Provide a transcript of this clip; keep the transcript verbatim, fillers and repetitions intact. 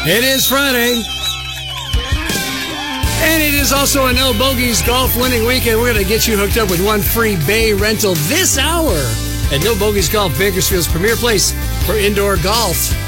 It is Friday. And it is also a No Bogeys golf winning weekend. We're going to get you hooked up with one free bay rental this hour at No Bogeys Golf, Bakersfield's premier place for indoor golf.